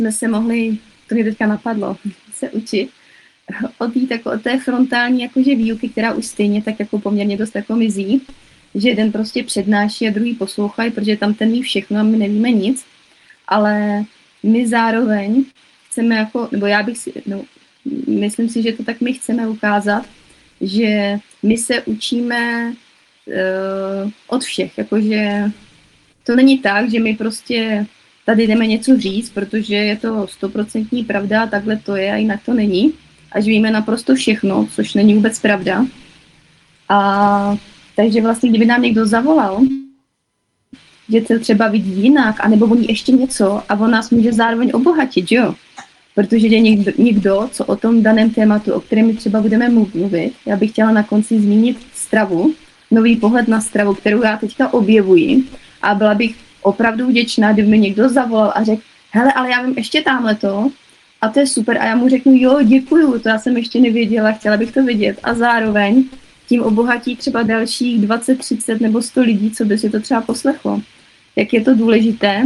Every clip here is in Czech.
jsme se mohli, to mě teďka napadlo, se učit od té frontální jakože výuky, která už stejně tak jako poměrně dost jako mizí, že jeden prostě přednáší a druhý poslouchají, protože tam ten ví všechno a my nevíme nic, ale my zároveň chceme jako, nebo myslím si, že to tak my chceme ukázat, že my se učíme od všech, jakože to není tak, že my prostě tady jdeme něco říct, protože je to 100% pravda, takhle to je a jinak to není. Až víme naprosto všechno, což není vůbec pravda. A takže vlastně, kdyby nám někdo zavolal, že to třeba vidí jinak, anebo on ještě něco a on nás může zároveň obohatit, jo? Protože je někdo, co o tom daném tématu, o kterém třeba budeme mluvit, já bych chtěla na konci zmínit stravu, nový pohled na stravu, kterou já teďka objevuji a byla bych opravdu vděčná, kdyby mi někdo zavolal a řekl, hele, ale já vím ještě tamhleto a to je super a já mu řeknu, jo, děkuju, to já jsem ještě nevěděla, chtěla bych to vidět a zároveň tím obohatí třeba dalších 20, 30 nebo 100 lidí, co by si to třeba poslechlo. Jak je to důležité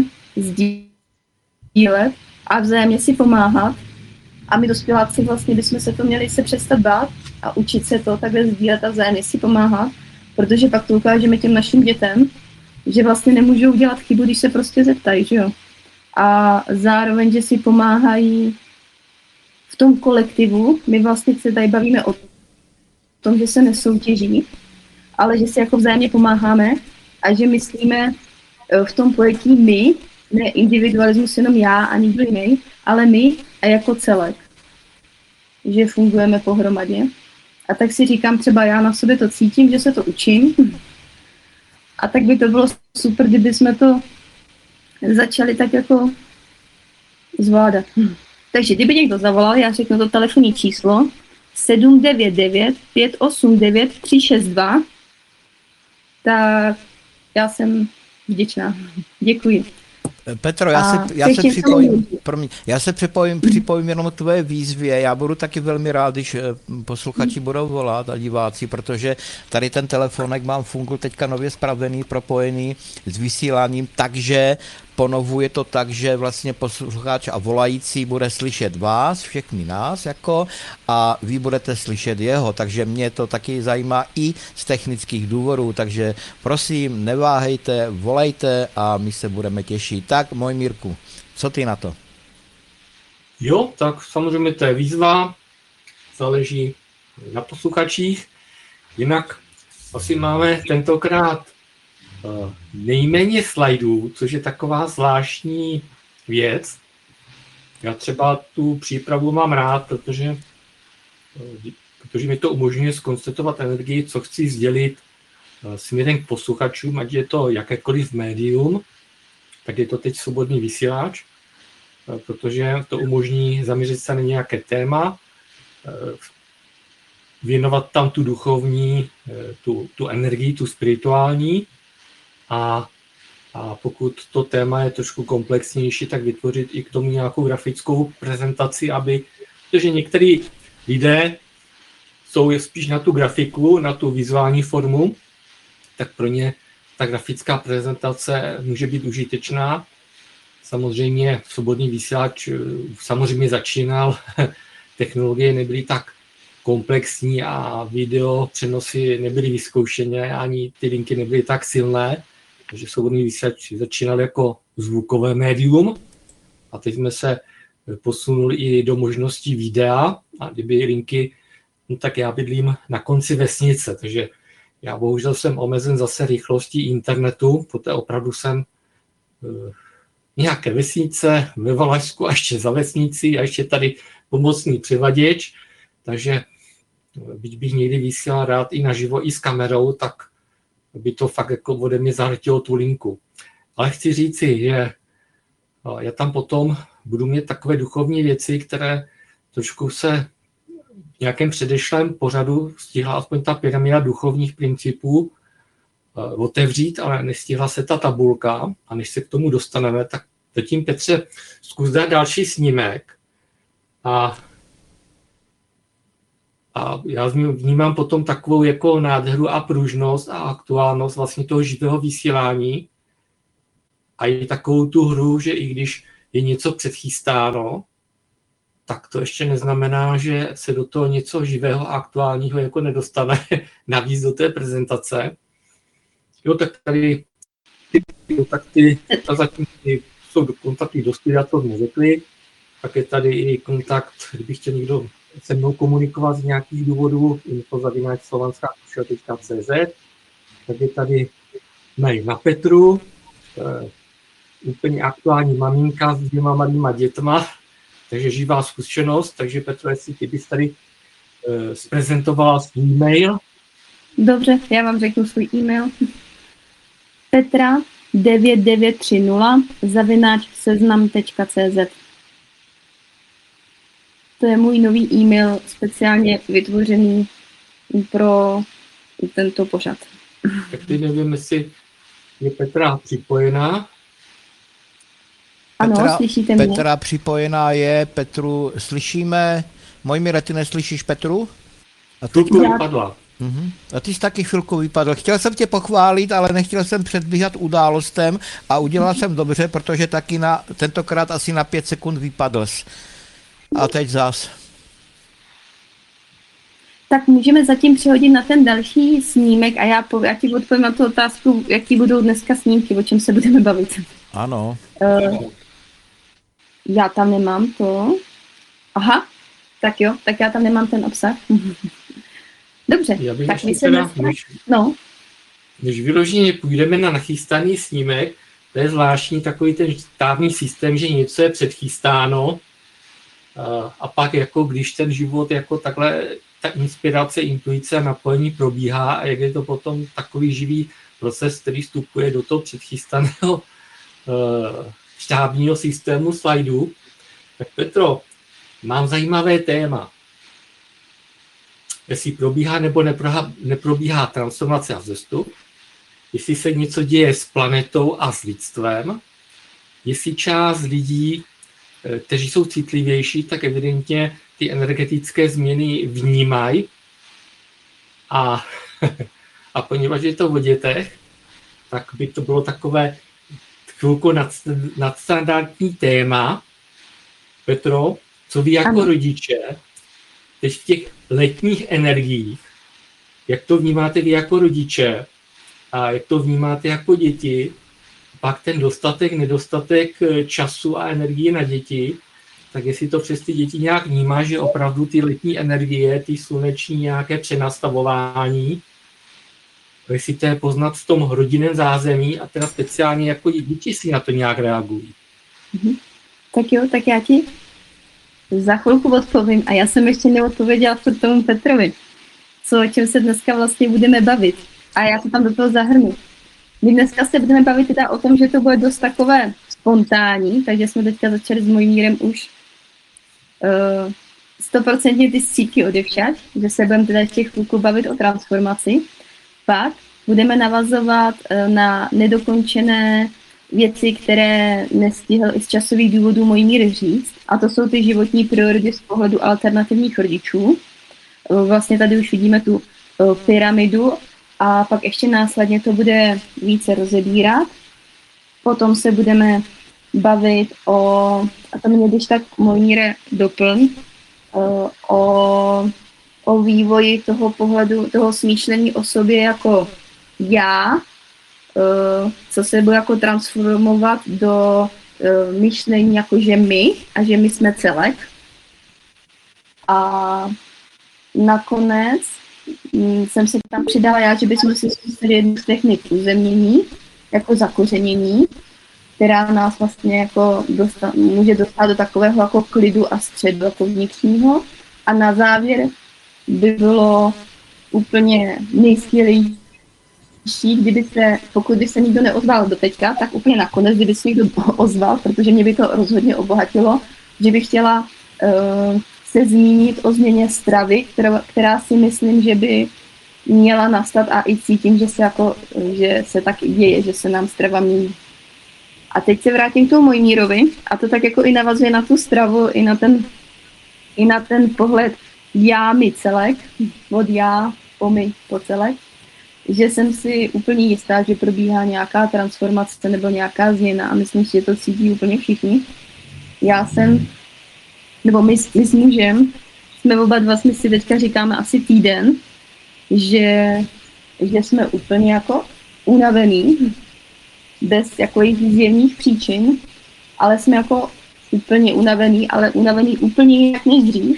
sdílet a vzájemně si pomáhat. A my dospěláci vlastně bychom se to měli se přestat bát a učit se to takhle sdílet a vzájemně si pomáhat, protože pak to ukážeme těm našim dětem, že vlastně nemůžou dělat chybu, když se prostě zeptají, že jo. A zároveň, že si pomáhají v tom kolektivu. My vlastně se tady bavíme o tom, že se nesoutěží, ale že si jako vzájemně pomáháme a že myslíme v tom pojetí my, ne individualismus jenom já a nikdo jiný, ale my a jako celek. Že fungujeme pohromadě. A tak si říkám, třeba já na sobě to cítím, že se to učím. A tak by to bylo super, kdyby jsme to začali tak jako zvládat. Takže kdyby někdo zavolal, já řeknu to telefonní číslo 799 589 362, tak já jsem vděčná. Děkuji. Petro, já se připojím jenom k tvé výzvě. Já budu taky velmi rád, když posluchači budou volat a diváci, protože tady ten telefonek mám fungul teďka nově spravený, propojený s vysíláním, takže ponovuje to tak, že vlastně posluchač a volající bude slyšet vás, všechny nás, a vy budete slyšet jeho, takže mě to taky zajímá i z technických důvodů, takže prosím, neváhejte, volejte a my se budeme těšit. Tak, můj Mírku, co ty na to? Jo, tak samozřejmě to je výzva, záleží na posluchačích, jinak asi máme tentokrát nejméně slajdů, což je taková zvláštní věc. Já třeba tu přípravu mám rád, protože mi to umožňuje zkonstatovat energii, co chci sdělit směrem k posluchačům, ať je to jakékoliv médium, tak je to teď svobodný vysílač, protože to umožní zaměřit se na nějaké téma, věnovat tam tu duchovní, tu energii, tu spirituální, a pokud to téma je trošku komplexnější, tak vytvořit i k tomu nějakou grafickou prezentaci, protože některý lidé jsou spíš na tu grafiku, na tu vizuální formu, tak pro ně ta grafická prezentace může být užitečná. Samozřejmě svobodný vysílač samozřejmě začínal, technologie nebyly tak komplexní a video přenosy nebyly vyzkoušené, ani ty linky nebyly tak silné, takže svobodný vysílač začínal jako zvukové médium a teď jsme se posunuli i do možností videa a kdyby linky, no tak já bydlím na konci vesnice, takže já bohužel jsem omezen zase rychlostí internetu, poté opravdu jsem nějaké vesnice ve Valašsku a ještě za vesnicí a ještě tady pomocný převaděč, takže byť bych někdy vysílal rád i naživo, i s kamerou, tak by to fakt jako ode mě zahltilo tu linku. Ale chci říci, že já tam potom budu mít takové duchovní věci, které trošku se v nějakém předešlém pořadu stihla aspoň ta pyramida duchovních principů otevřít, ale nestihla se ta tabulka a než se k tomu dostaneme, tak zatím Petře zkus dát další snímek a já vnímám potom takovou jako nádheru a pružnost a aktuálnost vlastně toho živého vysílání a i takovou tu hru, že i když je něco předchystáno, tak to ještě neznamená, že se do toho něco živého a aktuálního jako nedostane navíc do té prezentace. Jo, tak tady ty kontakty, a zatím jsou kontakty do studia, to jsme řekli, tak je tady i kontakt, kdyby chtěl někdo se mnou komunikovat z nějakých důvodů, info@slovanskakušel.cz, tak je tady mail na Petru, úplně aktuální maminka s 2 malýma dětma, takže živá zkušenost, takže Petro, jestli ty bys tady zprezentovala svůj e-mail. Dobře, já vám řeknu svůj e-mail. petra9930 @seznam.cz. To je můj nový e-mail, speciálně vytvořený pro tento pořad. Tak teď nevím, jestli je Petra připojená. Ano, slyšíte mě? Petra připojená je, Petru slyšíme. Mojmíre, ty neslyšíš Petru? A chvilku vypadla. A ty jsi taky chvilku vypadl. Chtěl jsem tě pochválit, ale nechtěl jsem předbíhat událostem a udělal jsem dobře, protože taky tentokrát asi na 5 sekund vypadl. A teď zas. Tak můžeme zatím přehodit na ten další snímek a já ti odpovím na tu otázku, jaký budou dneska snímky, o čem se budeme bavit. Ano. Já tam nemám to. Aha, tak jo, tak já tam nemám ten obsah. Dobře, tak my se Když vyloženě půjdeme na nachystaný snímek, to je zvláštní takový ten stávný systém, že něco je předchystáno a pak jako když ten život jako takhle, ta inspirace, intuice a napojení probíhá a jak je to potom takový živý proces, který vstupuje do toho předchystaného štábního systému slajdů. Tak Petro, mám zajímavé téma. Jestli probíhá nebo neprobíhá transformace a vzestup, jestli se něco děje s planetou a s lidstvem, jestli část lidí, kteří jsou citlivější, tak evidentně ty energetické změny vnímají a poněvadž je to o dětech, tak by to bylo takové chvilku nadstandardní téma. Petro, co vy jako rodiče teď v těch letních energiích, jak to vnímáte vy jako rodiče a jak to vnímáte jako děti, pak ten nedostatek času a energie na děti, tak jestli to přes ty děti nějak vnímá, že opravdu ty letní energie, ty sluneční nějaké přenastavování, jestli to je poznat v tom rodinném zázemí a teda speciálně jako děti si na to nějak reagují. Tak jo, tak já ti za chvilku odpovím a já jsem ještě neodpověděla furt tomu Petrovi, o čem se dneska vlastně budeme bavit a já to tam do toho zahrnu. My dneska se budeme bavit teda o tom, že to bude dost takové spontánní, takže jsme teďka začali s Mojmírem už 100% ty scípky odevšať, že se budeme teda ještě chvilku bavit o transformaci. Pak budeme navazovat na nedokončené věci, které nestihl i z časových důvodů Mojmír říct, a to jsou ty životní priority z pohledu alternativních rodičů. Vlastně tady už vidíme tu pyramidu a pak ještě následně to bude více rozebírat. Potom se budeme bavit a to mě když tak Mojmíre doplň, o vývoji toho pohledu, toho smýšlení o sobě jako já, co se bude jako transformovat do myšlení jako že my a že my jsme celek. A nakonec jsem si tam přidala já, že bychom si zkusili jednu z technik uzemnění, jako zakořenění, která nás vlastně jako může dostat do takového jako klidu a středu jako vnitřního. A na závěr by bylo úplně nejskvělejší, pokud by se nikdo neozval do teďka, tak úplně nakonec, kdyby se někdo ozval, protože mě by to rozhodně obohatilo, že bych chtěla se zmínit o změně stravy, která si myslím, že by měla nastat a i cítím, že se tak děje, že se nám strava mění. A teď se vrátím k tomu Mojmírovi a to tak jako i navazuje na tu stravu, i na ten pohled já, my, celek, od já, po my, po celek, že jsem si úplně jistá, že probíhá nějaká transformace nebo nějaká změna a myslím si, že to cítí úplně všichni. My s mužem jsme oba dva, jsme si teďka říkáme asi týden, že jsme úplně jako unavený, bez jakých zjevných příčin, ale jsme jako úplně unavený, ale unavený úplně jinak než dřív.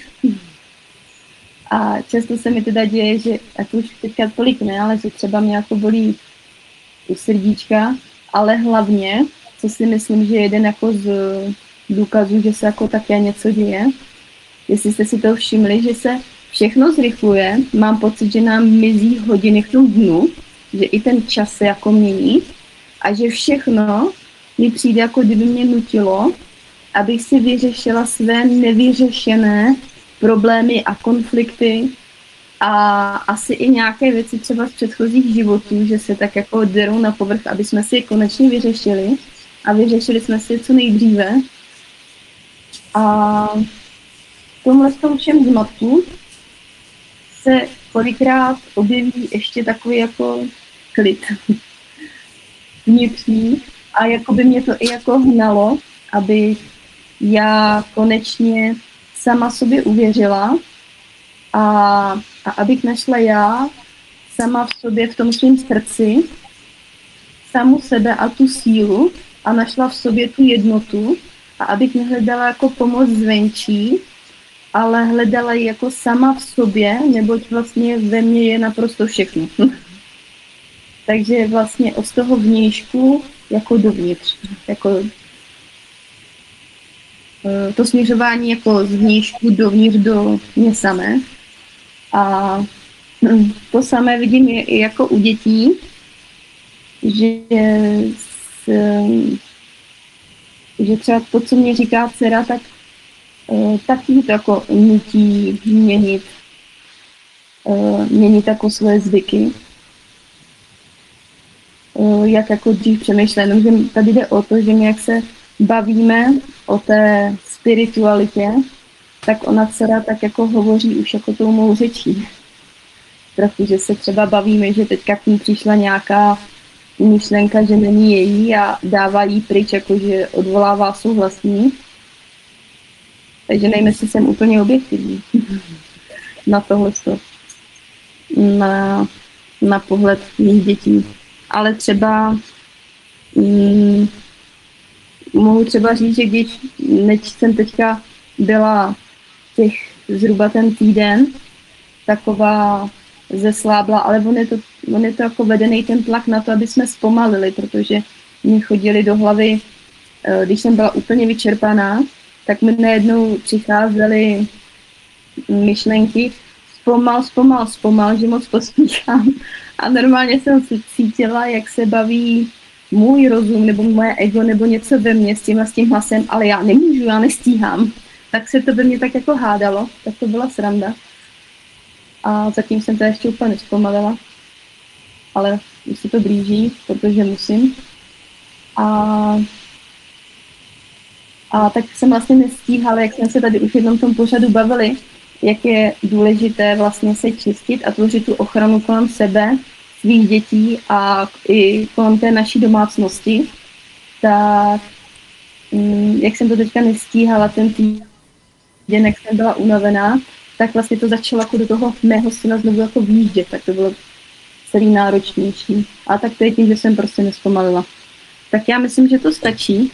A často se mi teda děje, že, a to už teďka tolik ne, ale že třeba mě jako bolí u srdíčka, ale hlavně, co si myslím, že je jeden jako z důkazů, že se jako také něco děje, jestli jste si to všimli, že se všechno zrychluje, mám pocit, že nám mizí hodiny v tom dnu, že i ten čas se jako mění a že všechno mi přijde, jako kdyby mě nutilo, abych si vyřešila své nevyřešené problémy a konflikty a asi i nějaké věci třeba z předchozích životů, že se tak jako derou na povrch, aby jsme si je konečně vyřešili a vyřešili jsme si je co nejdříve. A v tomhle tom všem zmatku se kolikrát objeví ještě takový jako klid vnitřní a jako by mě to i jako hnalo, aby já konečně sama sobě uvěřila a abych našla já sama v sobě, v tom svém srdci, samu sebe a tu sílu a našla v sobě tu jednotu a abych nehledala jako pomoc zvenčí, ale hledala ji jako sama v sobě, neboť vlastně ve mně je naprosto všechno. Takže vlastně od toho vnějšku jako dovnitř, jako to směřování jako z vnějšku dovnitř do mě samé. A to samé vidím i jako u dětí, že třeba to, co mě říká dcera, tak taky to jako nutí měnit jako svoje zvyky. Jak jako dřív přemýšlím, že tady jde o to, že my jak se bavíme o té spiritualitě, tak ona dcera tak jako hovoří už jako tou mou řečí. Protože se třeba bavíme, že teďka k ní přišla nějaká myšlenka, že není její a dává jí pryč, jakože odvolává souhlasní. Takže nevím, jestli jsem úplně objektivní na tohle, na pohled mých dětí. Ale třeba mohu třeba říct, že když jsem teďka byla zhruba ten týden taková zeslábla, ale on je to jako vedený ten tlak na to, aby jsme zpomalili, protože mě chodili do hlavy, když jsem byla úplně vyčerpaná, tak mi najednou přicházely myšlenky zpomal, že moc pospíchám. A normálně jsem si cítila, jak se baví můj rozum nebo moje ego nebo něco ve mně s tím hlasem, ale já nemůžu, já nestíhám. Tak se to ve mně tak jako hádalo, tak to byla sranda. A zatím jsem to ještě úplně nespomalila, ale už se to blíží, protože musím. A tak jsem vlastně nestíhala, jak jsme se tady už jednom tom pořadu bavili, jak je důležité vlastně se čistit a tvořit tu ochranu kolem sebe, svých dětí a i kolem té naší domácnosti. Tak jak jsem to teďka nestíhala ten týden, jak jsem byla unavená, tak vlastně to začalo jako do toho mého syna znovu jako výjíždět, tak to bylo celý náročnější. A tak to je tím, že jsem prostě nespomalila. Tak já myslím, že to stačí.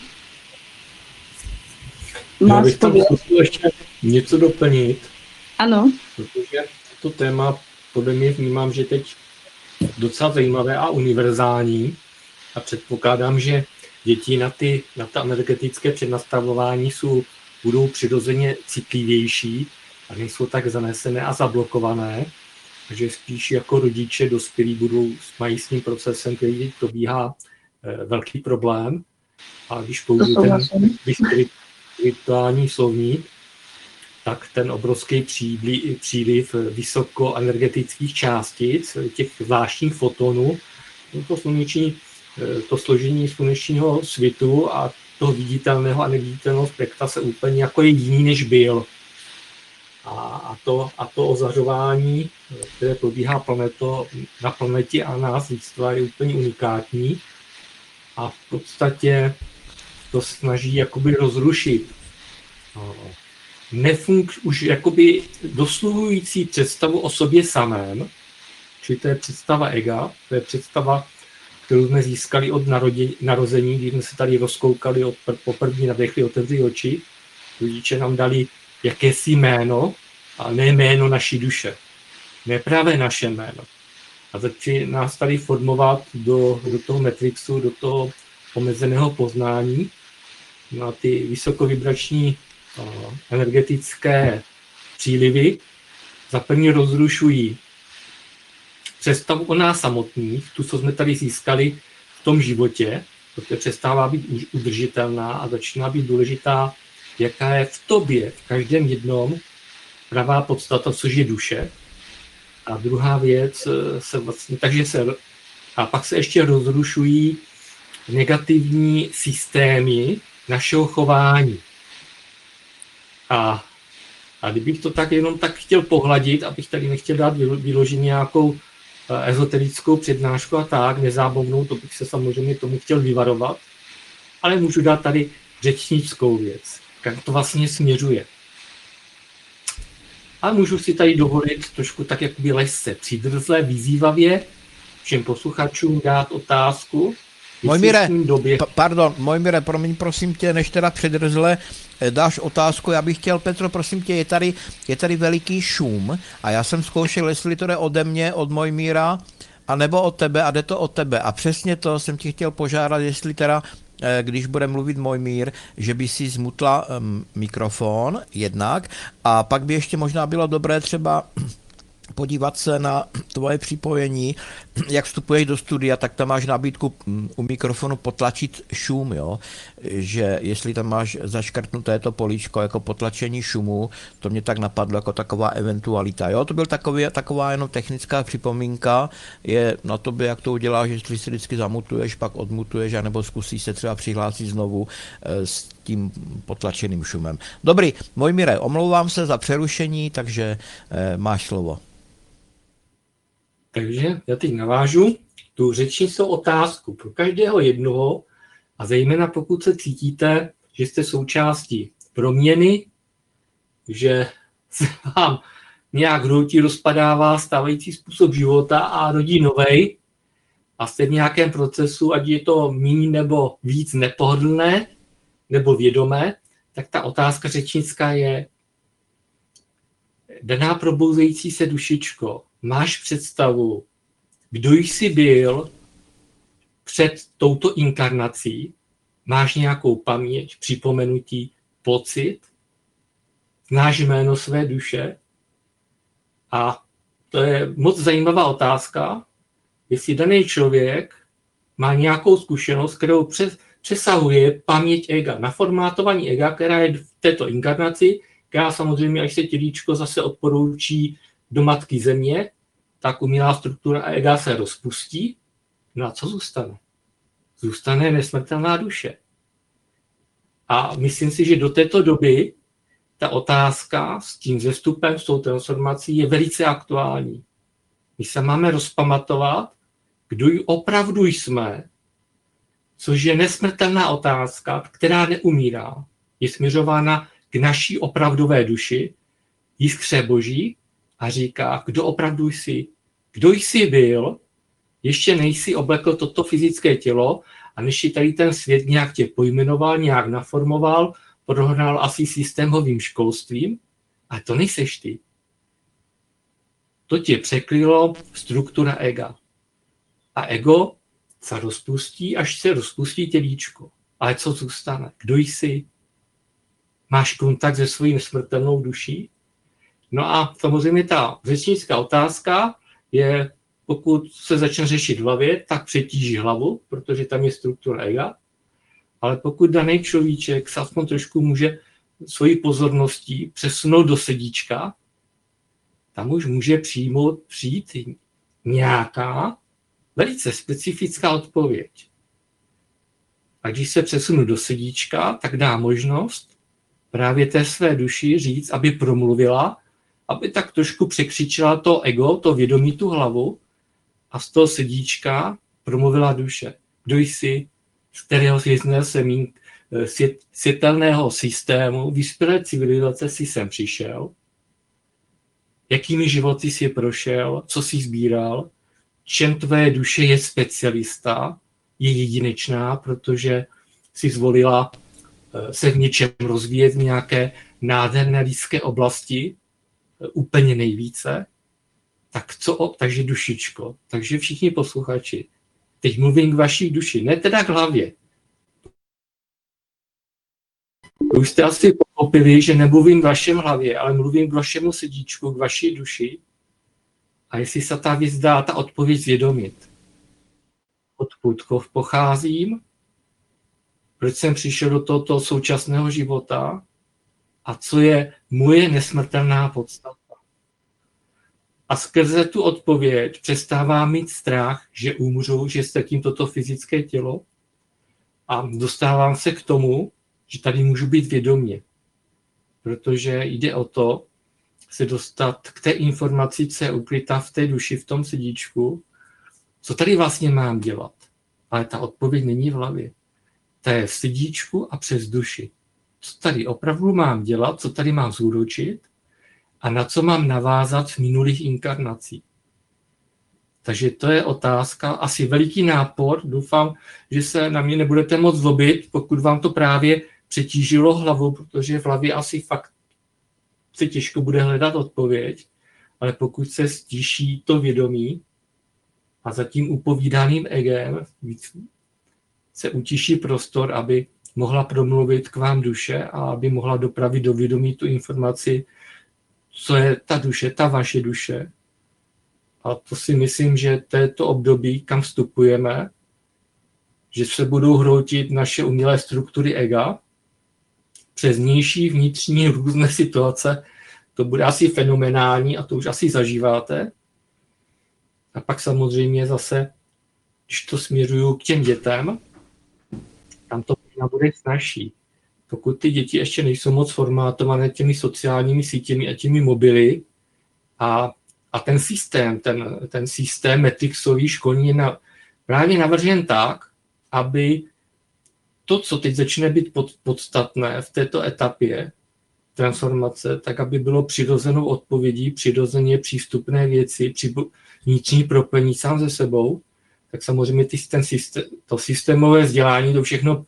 Já bych tam zkusil ještě něco doplnit. Ano. Protože to téma podle mě vnímám, že teď docela zajímavé a univerzální a předpokládám, že děti na ta energetické přednastavování budou přirozeně citlivější a nejsou tak zanesené a zablokované, takže spíš jako rodiče dospělí mají s tím procesem, který teď probíhá, velký problém. A když použiju ten spirituální slovník, tak ten obrovský příliv vysokoenergetických částic, těch zvláštních fotonů, to složení slunečního svitu a toho viditelného a neviditelného spektra se úplně jako je jiný, než byl. A to ozařování, které probíhá na planetě a nás lidstva, je úplně unikátní. A v podstatě to snaží jakoby rozrušit už jakoby dosluhující představu o sobě samém, čili to je představa ega, to je představa, kterou jsme získali od narození, když jsme se tady rozkoukali, poprvé nadechli, otevřeli oči, rodiče nám dali jakési jméno, ale ne jméno naší duše, ne právě naše jméno. A začali nás tady formovat do toho matrixu, do toho omezeného poznání, na ty vysokovibrační energetické přílivy, za první rozrušují představu o nás samotných, tu, co jsme tady získali v tom životě, protože přestává být udržitelná a začíná být důležitá, jaká je v tobě, v každém jednom, pravá podstata, což je duše. A druhá věc se vlastně, a pak se ještě rozrušují negativní systémy našeho chování. A kdybych to tak jenom tak chtěl pohladit, abych tady nechtěl dát vyložit nějakou ezoterickou přednášku a tak, nezábavnou, to bych se samozřejmě tomu chtěl vyvarovat, ale můžu dát tady řečnickou věc, jak to vlastně směřuje. A můžu si tady dovolit trošku tak jakoby lehce přidrzle, vyzývavě všem posluchačům dát otázku. Mojmíre, promiň, prosím tě, než teda předrzle dáš otázku, já bych chtěl, Petro, prosím tě, je tady veliký šum a já jsem zkoušel, jestli to jde ode mě, od Mojmíra, anebo od tebe a jde to od tebe. A přesně to jsem ti chtěl požádat, jestli teda, když bude mluvit Mojmír, že by si zmutla mikrofon jednak a pak by ještě možná bylo dobré třeba podívat se na tvoje připojení, jak vstupuješ do studia, tak tam máš nabídku u mikrofonu potlačit šum, jo? Že jestli tam máš zaškrtnuté to políčko jako potlačení šumu, to mě tak napadlo jako taková eventualita, jo? To byl taková jenom technická připomínka, je na tobě, jak to uděláš, jestli si vždycky zamutuješ, pak odmutuješ, anebo zkusíš se třeba přihlásit znovu s tím potlačeným šumem. Dobrý, Mojmíre, omlouvám se za přerušení, takže máš slovo. Takže já teď navážu tu řečnickou otázku pro každého jednoho a zejména pokud se cítíte, že jste součástí proměny, že se vám nějak hroutí rozpadává stávající způsob života a rodí novej a jste v nějakém procesu, ať je to méně nebo víc nepohodlné nebo vědomé, tak ta otázka řečnická je: daná probouzející se dušičko, máš představu, kdo jsi byl před touto inkarnací? Máš nějakou paměť, připomenutí, pocit? Znáš jméno své duše? A to je moc zajímavá otázka, jestli daný člověk má nějakou zkušenost, kterou přesahuje paměť ega, naformátování ega, která je v této inkarnaci, která samozřejmě, až se tělíčko zase odporoučí do matky země, tak umělá struktura ega se rozpustí. No a co zůstane? Zůstane nesmrtelná duše. A myslím si, že do této doby ta otázka s tím zestupem, s tou transformací je velice aktuální. My se máme rozpamatovat, kdo opravdu jsme, což je nesmrtelná otázka, která neumírá. Je směřována k naší opravdové duši, jiskře boží, a říká, kdo opravdu jsi, kdo jsi byl, ještě nejsi oblekl toto fyzické tělo a než si tady ten svět nějak tě pojmenoval, nějak naformoval, prohnal asi systémovým školstvím, ale to nejseš ty. To tě překrylo struktura ega. A ego se rozpustí, až se rozpustí tělíčko. Ale co zůstane? Kdo jsi? Máš kontakt se svojí nesmrtelnou duší? No a samozřejmě ta řečnická otázka je, pokud se začne řešit v hlavě, tak přetíží hlavu, protože tam je struktura ega. Ale pokud daný človíček se aspoň trošku může svojí pozorností přesunout do sedíčka, tam už může přijít nějaká velice specifická odpověď. A když se přesunu do sedíčka, tak dá možnost právě té své duši říct, aby promluvila, aby tak trošku překřičila to ego, to vědomí, tu hlavu a z toho sedíčka promluvila duše. Kdo jsi, z kterého jsi světelného systému, vyspělé civilizace si sem přišel, jakými životy si prošel, co si sbíral, čem tvé duše je specialista, je jedinečná, protože si zvolila se v něčem rozvíjet v nějaké nádherné lidské oblasti úplně nejvíce. Takže dušičko, takže všichni posluchači, teď mluvím k vaší duši, ne teda k hlavě. Už jste asi pochopili, že nemluvím k vašem hlavě, ale mluvím k vašemu srdíčku, k vaší duši. A jestli se ta věc dá, ta odpověď zvědomit. Odkud pocházím, proč jsem přišel do tohoto současného života a co je moje nesmrtelná podstata. A skrze tu odpověď přestávám mít strach, že umřu, že ztratím toto fyzické tělo a dostávám se k tomu, že tady můžu být vědomě. Protože jde o to se dostat k té informaci, co je ukrytá v té duši, v tom srdíčku, co tady vlastně mám dělat. Ale ta odpověď není v hlavě. Ta je v srdíčku a přes duši. Co tady opravdu mám dělat, co tady mám zúročit a na co mám navázat v minulých inkarnacích. Takže to je otázka, asi veliký nápor. Doufám, že se na mě nebudete moc zlobit, pokud vám to právě přetížilo hlavu, protože v hlavě asi fakt se těžko bude hledat odpověď, ale pokud se stíší to vědomí a za tím upovídaným egem se utiší prostor, aby mohla promluvit k vám duše a aby mohla dopravit do vědomí tu informaci, co je ta duše, ta vaše duše. A to si myslím, že této období, kam vstupujeme, že se budou hroutit naše umělé struktury ega přes vnější, vnitřní různé situace. To bude asi fenomenální a to už asi zažíváte. A pak samozřejmě zase, když to směřuju k těm dětem, tam to bude snazší. Pokud ty děti ještě nejsou moc formátované těmi sociálními sítěmi a těmi mobily a ten systém Matrixový školní je právě navržen tak, aby to, co teď začne být podstatné v této etapě transformace, tak aby bylo přirozenou odpovědí, přirozeně přístupné věci, vnitřní propojení sám se sebou, tak samozřejmě to systémové vzdělání, to všechno,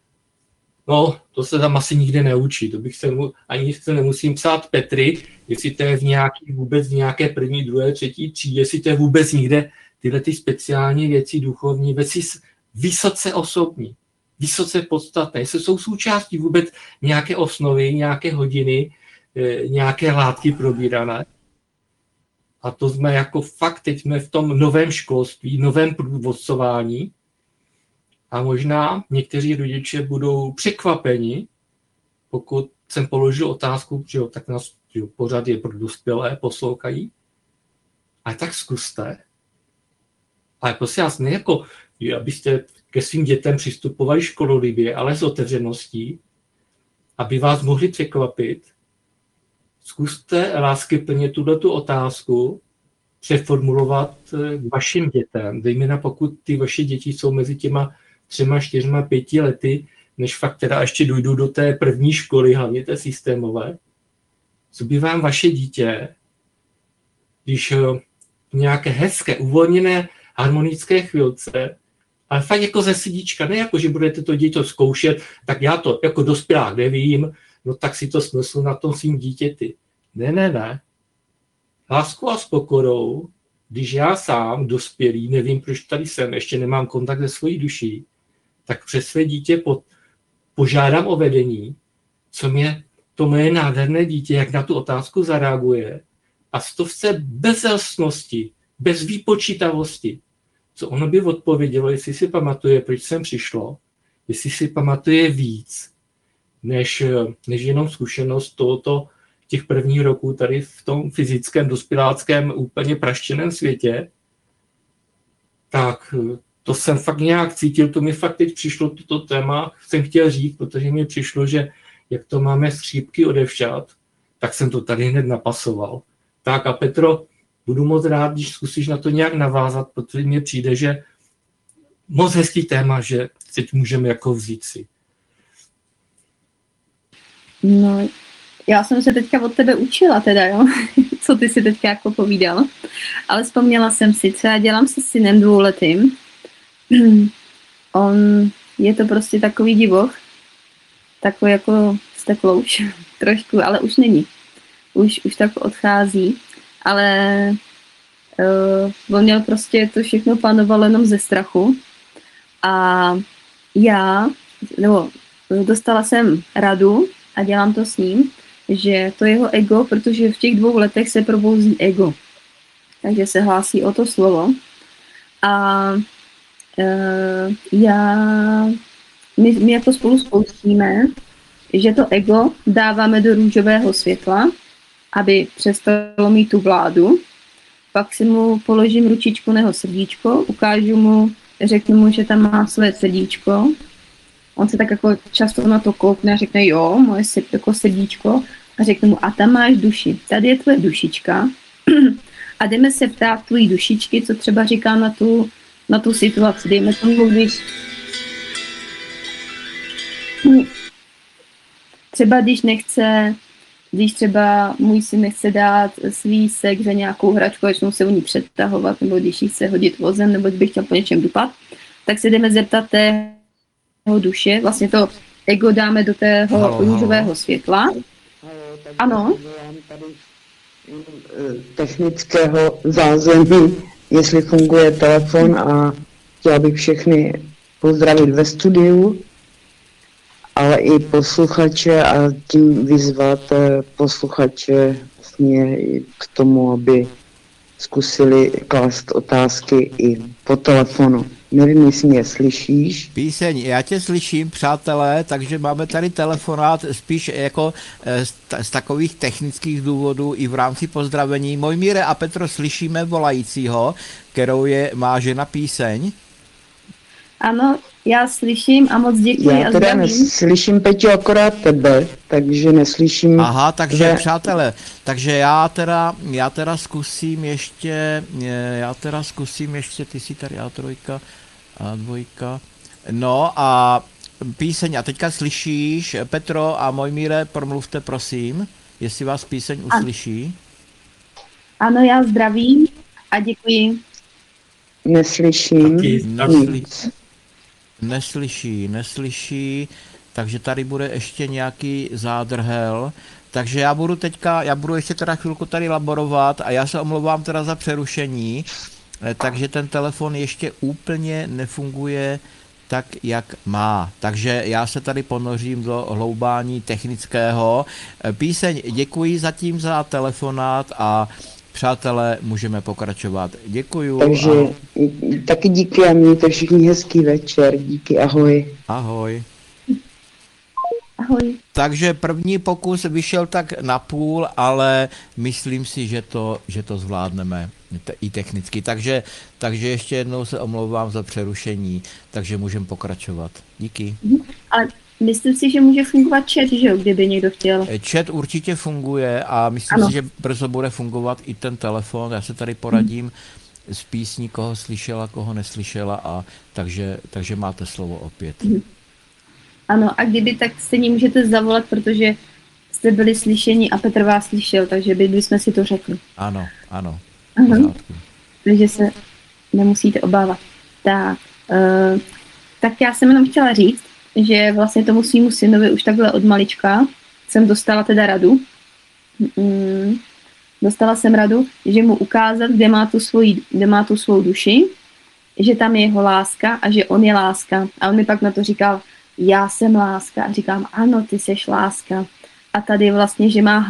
no, to se tam asi nikde neučí. To bych ani se nemusím psát Petry, jestli to je vůbec v nějaké první, druhé, třetí třídě, jestli to je vůbec nikde tyhle ty speciální věci, duchovní věci, vysoce osobní, vysoce podstatné, jestli jsou součástí vůbec nějaké osnovy, nějaké hodiny, nějaké látky probírané. A to jsme jako fakt, teď jsme v tom novém školství, novém průvodcování a možná někteří rodiče budou překvapeni, pokud jsem položil otázku, že jo, tak nás pořád je pro dospělé, poslouchají, ale tak zkuste. Ale prosím vás, ne jako, abyste ke svým dětem přistupovali škololibě, ale s otevřeností, aby vás mohli překvapit. Zkuste láskyplně tuto otázku přeformulovat k vašim dětem, zejména pokud ty vaše děti jsou mezi těma 3, 4, 5 lety, než fakt teda ještě dojdou do té první školy, hlavně té systémové. Co by vám vaše dítě, když v nějaké hezké, uvolněné, harmonické chvilce, ale fakt jako ze srdíčka, ne jako, že budete to dítě zkoušet, tak já to jako dospělák nevím, no tak si to smysl na tom svým dítěti. Ne. Láskou a s pokorou, když já sám, dospělý, nevím, proč tady jsem, ještě nemám kontakt se svojí duší, tak přes své dítě požádám o vedení, co mě to moje nádherné dítě, jak na tu otázku zareaguje a z to chce bez zelstnosti, bez výpočítavosti, co ono by odpovědělo, jestli si pamatuje, proč jsem přišlo, jestli si pamatuje víc, než jenom zkušenost tohoto těch prvních roků tady v tom fyzickém, dospěláckém, úplně praštěném světě, tak to jsem fakt nějak cítil, to mi fakt teď přišlo toto téma, jsem chtěl říct, protože mi přišlo, že jak to máme skřípky odevšat, tak jsem to tady hned napasoval. Tak a Petro, budu moc rád, když zkusíš na to nějak navázat, protože mně přijde, že moc hezký téma, že teď můžeme jako vzít si. No, já jsem se teďka od tebe učila teda, jo, co ty si teďka jako povídal, ale vzpomněla jsem si, co já dělám se synem 2letým. On je to prostě takový divoch, takový jako steklouš trošku, ale už není. Už tak odchází, ale on měl prostě to všechno plánovalo jenom ze strachu a dostala jsem radu a dělám to s ním, že to jeho ego, protože v těch 2 letech se probouzí ego, takže se hlásí o to slovo a my jako spolu spouštíme, že to ego dáváme do růžového světla, aby přestalo mít tu vládu. Pak si mu položím ručičku na jeho srdíčko, ukážu mu, řeknu mu, že tam má své srdíčko. On se tak jako často na to koukne a řekne, jo, moje jako srdíčko. A řeknu mu, a tam máš duši. Tady je tvoje dušička. A jdeme se ptát tvojí dušičky, co třeba říká na tu situaci. Dejme tomu, když třeba můj syn nechce dát svý sek za nějakou hračku, začnou se u ní přetahovat, nebo když jí chce hodit vozem, nebo když bych chtěl po něčem dupat, tak se jdeme zeptat tého duše, vlastně to ego dáme do tého růžového světla. Ano. Technického zázemí, jestli funguje telefon a chtěla bych všechny pozdravit ve studiu, ale i posluchače a tím vyzvat posluchače vlastně k tomu, aby zkusili klást otázky i po telefonu. Nevím, jestli mě slyšíš. Píseň, já tě slyším, přátelé, takže máme tady telefonát spíš jako z takových technických důvodů i v rámci pozdravení. Mojmíre a Petro, slyšíme volajícího, kterou má žena Píseň. Ano, já slyším a moc děkuji. Já teda neslyším, Peťo, akorát tebe, takže neslyším. Aha, takže přátelé, takže já teda zkusím ještě, ty jsi tady A3, A2, no a Píseň, a teďka slyšíš, Petro a Mojmíre, promluvte prosím, jestli vás Píseň uslyší. Ano, já zdravím a děkuji. Neslyším nic. Neslyší, takže tady bude ještě nějaký zádrhel, takže já budu ještě teda chvilku tady laborovat a já se omlouvám teda za přerušení, takže ten telefon ještě úplně nefunguje tak, jak má, takže já se tady ponořím do hloubání technického. Píseň, děkuji zatím za telefonát a přátelé, můžeme pokračovat. Děkuju. Takže taky díky a mějte všichni hezký večer. Díky, ahoj. Ahoj. Ahoj. Takže první pokus vyšel tak na půl, ale myslím si, že to zvládneme i technicky. Takže ještě jednou se omlouvám za přerušení, takže můžeme pokračovat. Díky. Ale myslím si, že může fungovat chat, že jo, kdyby někdo chtěl. Chat určitě funguje a myslím si, že brzo bude fungovat i ten telefon. Já se tady poradím z písní, koho slyšela, koho neslyšela, a takže máte slovo opět. Ano, a kdyby, tak stejně můžete zavolat, protože jste byli slyšeni a Petr vás slyšel, takže bychom si to řekli. Ano. Takže se nemusíte obávat. Tak já jsem jenom chtěla říct, že vlastně tomu svýmu synovi už takhle od malička jsem dostala teda radu. Dostala jsem radu, že mu ukázat, kde má tu svou duši, že tam je jeho láska a že on je láska. A on mi pak na to říkal, já jsem láska. A říkám, ano, ty seš láska. A tady vlastně, že má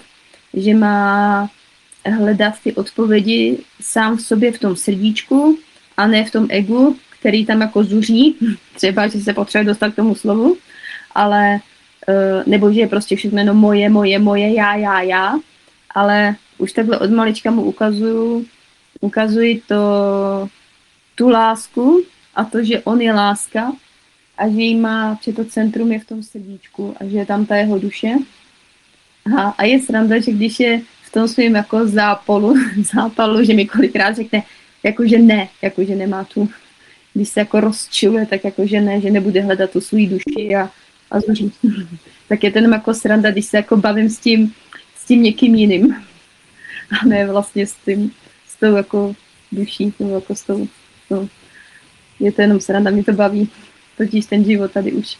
hledat ty odpovědi sám v sobě v tom srdíčku a ne v tom egu, který tam jako zuří, třeba, že se potřebuje dostat k tomu slovu, ale nebo že je prostě všechno jenom moje, já, ale už takhle od malička mu ukazuji tu lásku a to, že on je láska a že jí má, že to centrum je v tom srdíčku a že je tam ta jeho duše. A je sranda, že když je v tom svým jako zápalu, že mi kolikrát řekne, jakože nemá tu, když se jako rozčiluje, tak jakože ne, že nebude hledat tu svou duši a zuří. Tak je to jenom jako sranda, když se jako bavím s tím někým jiným. A ne vlastně s tou jako duší, nebo jako s tou, no. Je to jenom sranda, mě to baví. Totiž ten život tady už.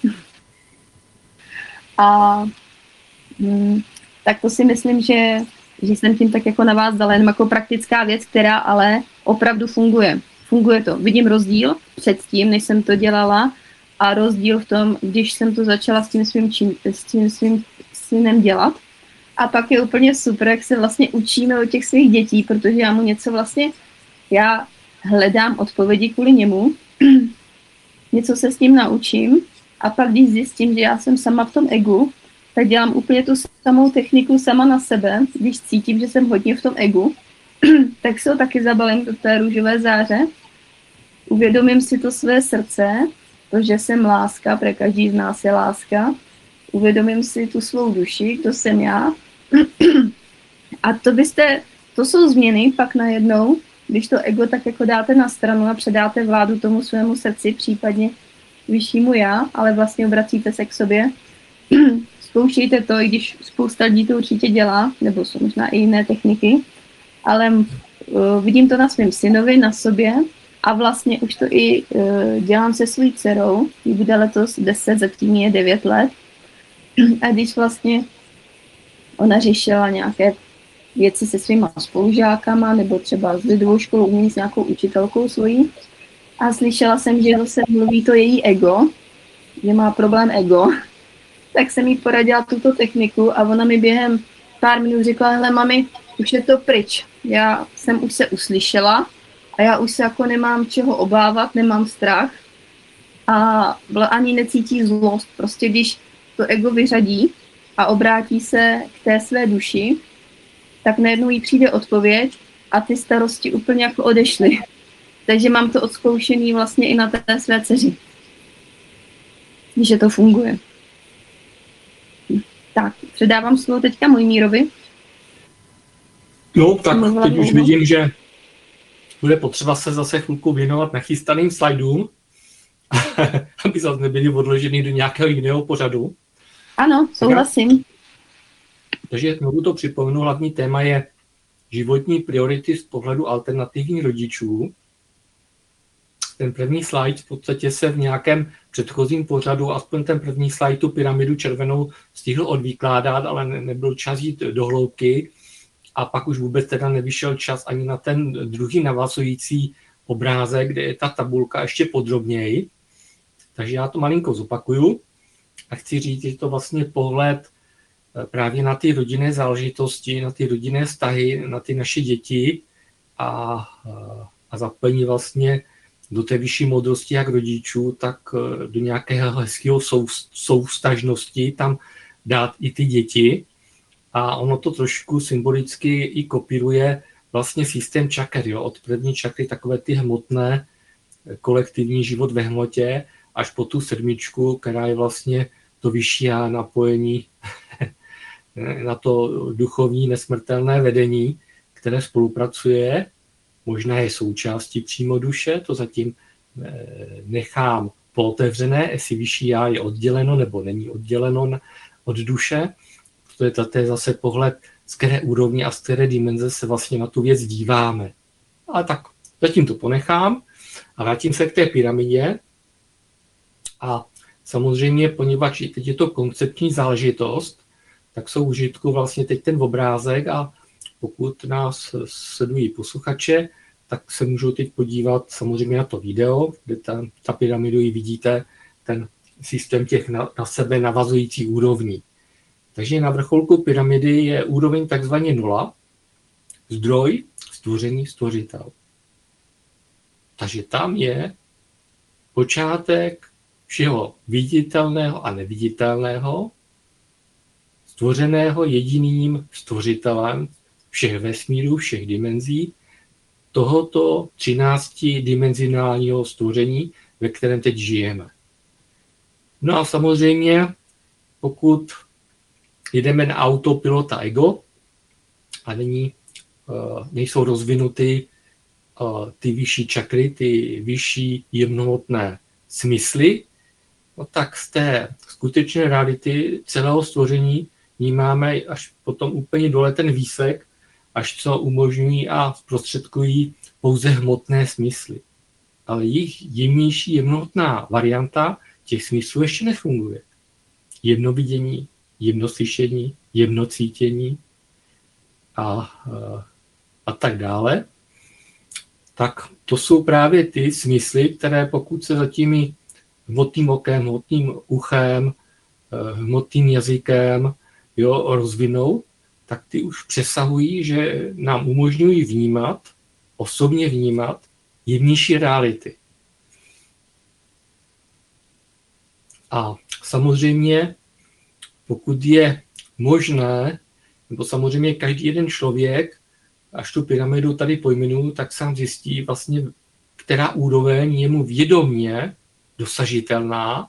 A tak to si myslím, že jsem tím tak jako na vás dala jenom jako praktická věc, která ale opravdu funguje. Funguje to. Vidím rozdíl předtím, než jsem to dělala, a rozdíl v tom, když jsem to začala s tím svým synem dělat. A pak je úplně super, jak se vlastně učíme od těch svých dětí, protože já mu něco vlastně, já hledám odpovědi kvůli němu, něco se s ním naučím a pak když zjistím, že já jsem sama v tom egu, tak dělám úplně tu samou techniku sama na sebe, když cítím, že jsem hodně v tom egu, tak se ho taky zabalím do té růžové záře, uvědomím si to své srdce, to, že jsem láska, protože každý z nás je láska, uvědomím si tu svou duši, kdo jsem já. A to jsou změny pak najednou, když to ego tak jako dáte na stranu a předáte vládu tomu svému srdci, případně vyššímu já, ale vlastně obracíte se k sobě. Zkoušejte to, i když spousta lidí to určitě dělá, nebo jsou možná i jiné techniky, ale vidím to na svém synovi, na sobě a vlastně už to i dělám se svou dcerou, jí bude letos 10, zatím je 9 let. A když vlastně ona řešila nějaké věci se svýma spolužákama, nebo třeba s lidovou školou umění s nějakou učitelkou svojí, a slyšela jsem, že zase mluví to její ego, že má problém ego, tak jsem jí poradila tuto techniku a ona mi během pár minut řekla, hele mami, už je to pryč, já jsem už se uslyšela a já už se jako nemám čeho obávat, nemám strach a ani necítí zlost, prostě když to ego vyřadí a obrátí se k té své duši, tak najednou jí přijde odpověď a ty starosti úplně jako odešly. Takže mám to odzkoušený vlastně i na té své dceři. Že to funguje. Tak, předávám slovo teďka Mojmírovi. No, tak teď už vidím, že bude potřeba se zase chvilku věnovat nachystaným slajdům, aby zase nebyly odložený do nějakého jiného pořadu. Ano, souhlasím. Takže znovu to připomenu, hlavní téma je životní priority z pohledu alternativních rodičů. Ten první slide v podstatě se v nějakém předchozím pořadu, aspoň ten první slide, tu pyramidu červenou stihl odvykládat, ale nebyl čas jít do hloubky a pak už vůbec teda nevyšel čas ani na ten druhý navazující obrázek, kde je ta tabulka ještě podrobněji. Takže já to malinko zopakuju a chci říct, že to vlastně pohled právě na ty rodinné záležitosti, na ty rodinné vztahy, na ty naše děti a zapojení vlastně do té vyšší moudrosti jak rodičů, tak do nějakého hezkého souvztažnosti tam dát i ty děti. A ono to trošku symbolicky i kopíruje vlastně systém čaker, jo? Od první čakry takové ty hmotné, kolektivní život ve hmotě, až po tu sedmičku, která je vlastně to vyšší a napojení na to duchovní nesmrtelné vedení, které spolupracuje, možná je součástí přímo duše, to zatím nechám pootevřené, jestli vyšší já je odděleno nebo není odděleno od duše. To je zase pohled, z které úrovně a z které dimenze se vlastně na tu věc díváme. Ale tak zatím to ponechám a vrátím se k té pyramidě. A samozřejmě, poněvadž teď je to koncepční záležitost, tak jsou v užitku vlastně teď ten obrázek a pokud nás sledují posluchače, tak se můžou teď podívat samozřejmě na to video, kde ta pyramidu ji vidíte, ten systém těch na sebe navazujících úrovní. Takže na vrcholku pyramidy je úroveň takzvaně 0, zdroj, stvoření, stvořitel. Takže tam je počátek všeho viditelného a neviditelného, stvořeného jediným stvořitelem všech vesmírů, všech dimenzí, tohoto 13dimenzionálního stvoření, ve kterém teď žijeme. No a samozřejmě, pokud jedeme na autopilota ego a nejsou rozvinuty ty vyšší čakry, ty vyšší jemnohmotné smysly, no tak z té skutečné reality celého stvoření vnímáme až potom úplně dole ten výsek, až co umožňují a zprostředkují pouze hmotné smysly. Ale jejich jemnější, jemnotná varianta těch smyslů ještě nefunguje. Jemnovidění, jemnoslyšení, jemnocítění a tak dále. Tak to jsou právě ty smysly, které pokud se za těmi hmotným okem, hmotným uchem, hmotným jazykem rozvinou, tak ty už přesahují, že nám umožňují vnímat, osobně vnímat jemnější reality. A samozřejmě, pokud je možné, nebo samozřejmě každý jeden člověk, až tu pyramidu tady pojmenuju, tak sám zjistí vlastně, která úroveň je mu vědomě dosažitelná,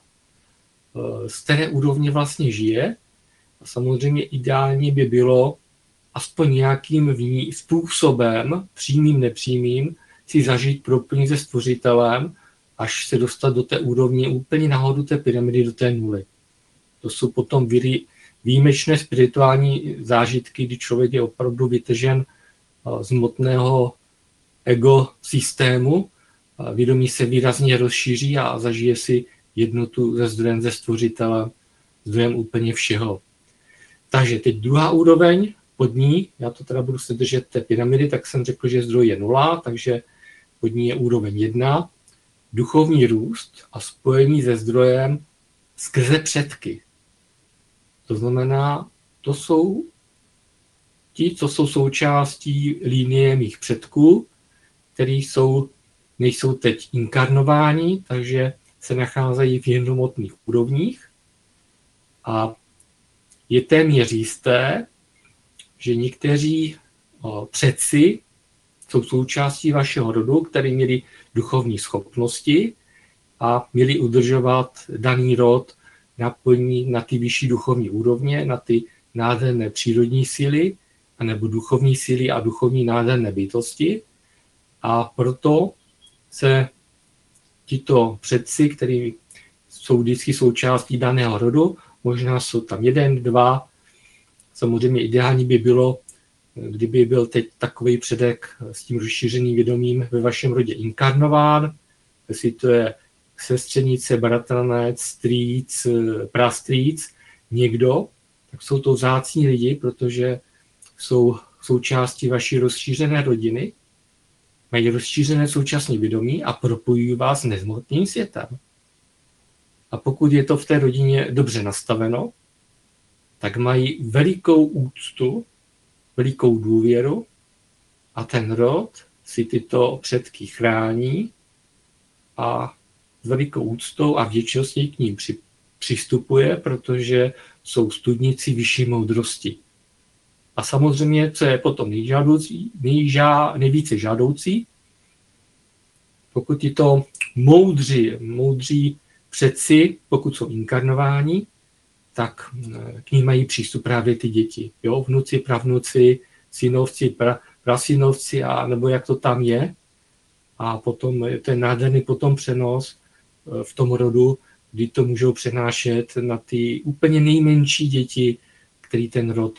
z které úrovně vlastně žije. A samozřejmě ideálně by bylo aspoň nějakým způsobem, přímým, nepřímým, si zažít propojení se Stvořitelem, až se dostat do té úrovně úplně nahoru té pyramidy, do té nuly. To jsou potom výjimečné spirituální zážitky, kdy člověk je opravdu vytržen z hmotného ego systému, vědomí se výrazně rozšíří a zažije si jednotu se zdrojem, ze Stvořitelem, zdrojem úplně všeho. Takže teď druhá úroveň, pod ní, já to teda budu se držet té pyramidy, tak jsem řekl, že zdroj je 0, takže pod ní je úroveň 1, duchovní růst a spojení se zdrojem skrze předky. To znamená, to jsou ti, co jsou součástí linie mých předků, kteří nejsou teď inkarnováni, takže se nacházejí v jemnomotných úrovních a je téměř jisté, že někteří předci jsou součástí vašeho rodu, kteří měli duchovní schopnosti a měli udržovat daný rod napojení na ty vyšší duchovní úrovně, na ty nádherné přírodní síly, anebo duchovní síly a duchovní nádherné bytosti. A proto se tito předci, kteří jsou vždycky součástí daného rodu, možná jsou tam 1, 2, samozřejmě ideální by bylo, kdyby byl teď takový předek s tím rozšířeným vědomím ve vašem rodě inkarnován, jestli to je sestřenice, bratranec, strýc, prastrýc, někdo, tak jsou to vzácní lidi, protože jsou součástí vaší rozšířené rodiny, mají rozšířené současné vědomí a propojují vás s nezhmotným světem. A pokud je to v té rodině dobře nastaveno, tak mají velikou úctu, velikou důvěru a ten rod si tyto předky chrání a s velikou úctou a vděčností k ním přistupuje, protože jsou studníci vyšší moudrosti. A samozřejmě, co je potom nejvíce žádoucí, pokud tyto moudří předci, pokud jsou inkarnováni, tak k ním mají přístup právě ty děti. Jo? Vnuci, pravnuci, synovci, prasynovci, a nebo jak to tam je. A potom ten nádherný potom přenos v tom rodu, kdy to můžou přenášet na ty úplně nejmenší děti, který ten rod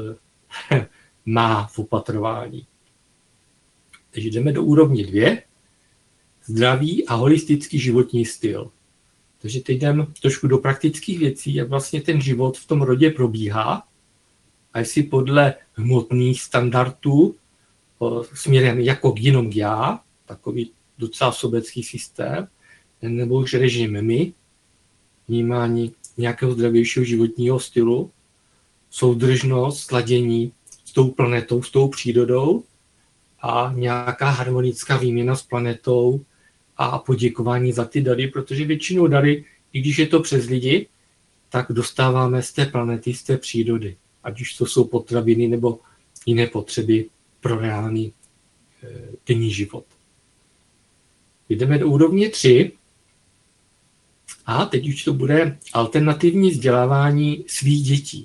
má v opatrování. Takže jdeme do úrovně 2. Zdravý a holistický životní styl. Takže teď jdeme trošku do praktických věcí, jak vlastně ten život v tom rodě probíhá a jestli podle hmotných standardů směrem jako jenom já, takový docela sobecký systém, nebo už režim my, vnímání nějakého zdravějšího životního stylu, soudržnost, sladění s tou planetou, s tou přírodou a nějaká harmonická výměna s planetou a poděkování za ty dary, protože většinou dary, i když je to přes lidi, tak dostáváme z té planety, z té přírody. Ať už to jsou potraviny nebo jiné potřeby pro reálný denní život. Jdeme do úrovně 3 a teď už to bude alternativní vzdělávání svých dětí.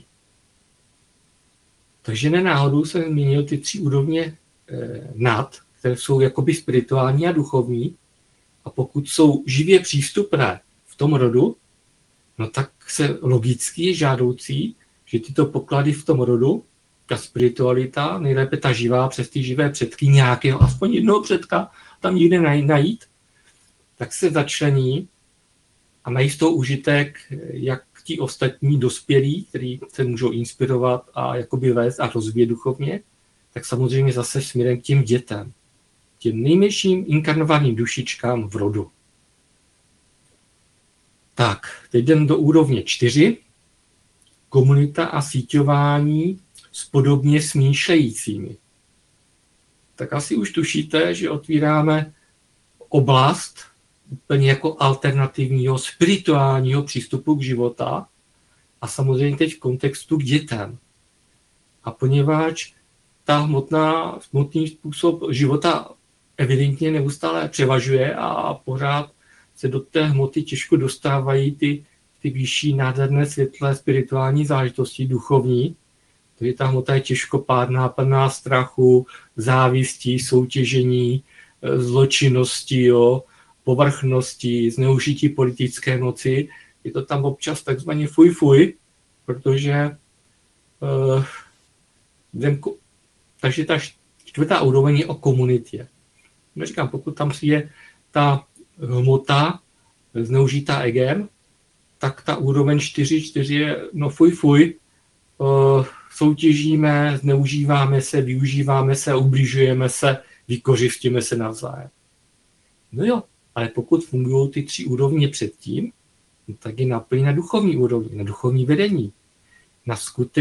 Takže nenáhodou jsem zmínil ty 3 úrovně nad, které jsou jakoby spirituální a duchovní. A pokud jsou živě přístupné v tom rodu, no tak se logicky je žádoucí, že tyto poklady v tom rodu, ta spiritualita, nejlépe ta živá přes ty živé předky, nějakého, aspoň jednoho předka tam někde najít, tak se začlení a mají z toho užitek, jak ti ostatní dospělí, kteří se můžou inspirovat a jakoby vést a rozvíjet duchovně, tak samozřejmě zase směrem k těm dětem, těm nejmenším inkarnovaným dušičkám v rodu. Tak, teď jdem do úrovně 4. Komunita a síťování s podobně smýšlejícími. Tak asi už tušíte, že otvíráme oblast úplně jako alternativního spirituálního přístupu k života a samozřejmě teď v kontextu k dětem. A poněvadž ta hmotný způsob života evidentně neustále převažuje a pořád se do té hmoty těžko dostávají ty vyšší nádherné světlé spirituální záležitosti duchovní, takže ta hmota je těžkopádná, plná strachu, závistí, soutěžení, zločinnosti, povrchnosti, zneužití politické moci. Je to tam občas takzvaně fuj, protože takže ta 4. úroveň je o komunitě. Říkám, pokud tam je ta hmota zneužitá egem, tak ta úroveň 4 je no fuj, soutěžíme, zneužíváme se, využíváme se, ubližujeme se, vykořistíme se navzájem. No jo, ale pokud fungují ty 3 úrovně předtím, no tak je naplní na duchovní úrovni, na duchovní vedení, na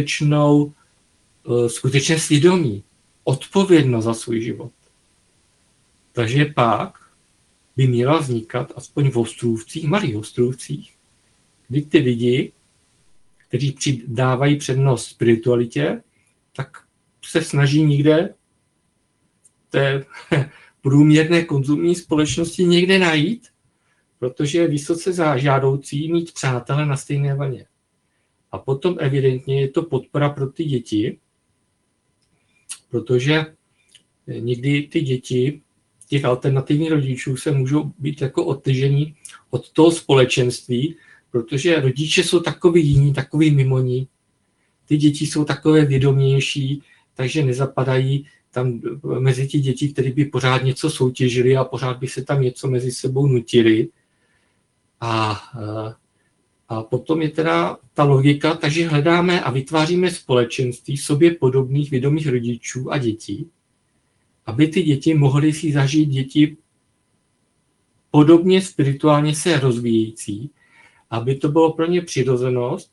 skutečné svědomí, odpovědnost za svůj život. Takže pak by měla vznikat aspoň v ostrůvcích, malých ostrůvcích, kdy ty lidi, kteří přidávají přednost spiritualitě, tak se snaží někde té průměrné konzumní společnosti někde najít, protože je vysoce žádoucí mít přátele na stejné vlně. A potom evidentně je to podpora pro ty děti, protože někdy ty děti těch alternativních rodičů se můžou být jako odtržení od toho společenství, protože rodiče jsou takový jiní, takový mimoní. Ty děti jsou takové vědomější, takže nezapadají tam mezi ty děti, které by pořád něco soutěžili a pořád by se tam něco mezi sebou nutili. A potom je teda ta logika, takže hledáme a vytváříme společenství sobě podobných vědomých rodičů a dětí, aby ty děti mohly si zažít děti podobně spirituálně se rozvíjející, aby to bylo pro ně přirozenost,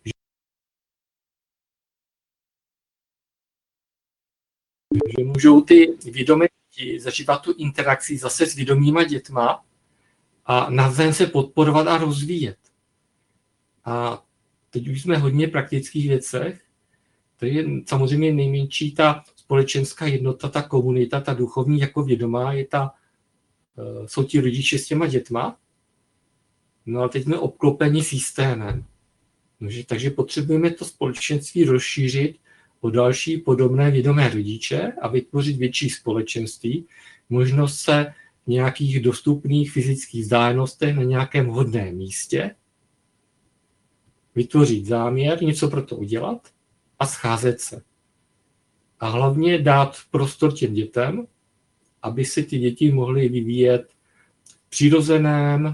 že můžou ty vědomé děti zažívat tu interakci zase s vědomýma dětma a navzájem se podporovat a rozvíjet. A teď už jsme hodně praktických věcech, to je samozřejmě nejmenší ta společenská jednota, ta komunita, ta duchovní jako vědomá, jsou ti rodiče s těma dětma. No a teď jsme obklopeni systémem. Takže potřebujeme to společenství rozšířit o další podobné vědomé rodiče a vytvořit větší společenství, možnost se v nějakých dostupných fyzických vzdálenostech na nějakém vhodném místě vytvořit záměr, něco pro to udělat a scházet se. A hlavně dát prostor těm dětem, aby se ty děti mohly vyvíjet v přirozeném,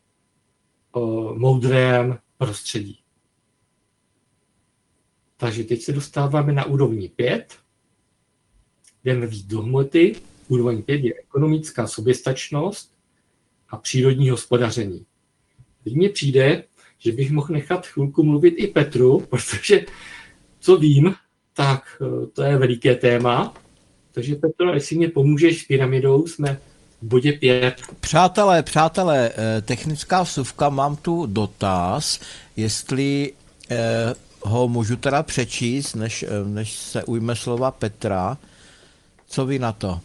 moudrém prostředí. Takže teď se dostáváme na úrovni 5. Jdeme víc do hmoty. Úroveň 5 je ekonomická soběstačnost a přírodní hospodaření. Teď mně přijde, že bych mohl nechat chvilku mluvit i Petru, protože co vím, tak to je veliké téma. Takže Petro, jestli mě pomůžeš s pyramidou, jsme v bodě 5. Přátelé, technická vsuvka, mám tu dotaz, jestli ho můžu teda přečíst, než se ujme slova Petra. Co vy na to?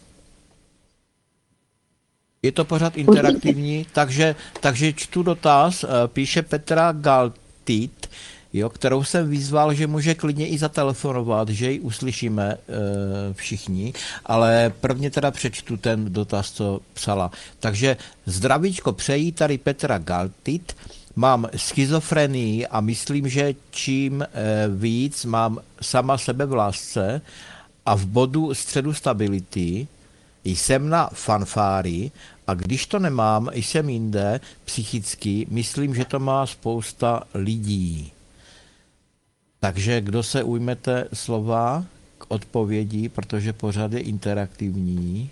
Je to pořád interaktivní, takže čtu dotaz, píše Petra Galtit, kterou jsem vyzval, že může klidně i zatelefonovat, že ji uslyšíme všichni, ale prvně teda přečtu ten dotaz, co psala. Takže zdravíčko přejí tady Petra Galtit. mám schizofrenii a myslím, že čím víc mám sama sebe v lásce a v bodu středu stability, jsem na fanfári a když to nemám, jsem jinde psychicky, myslím, že to má spousta lidí. Takže kdo se ujmete slova k odpovědi, protože pořad je interaktivní.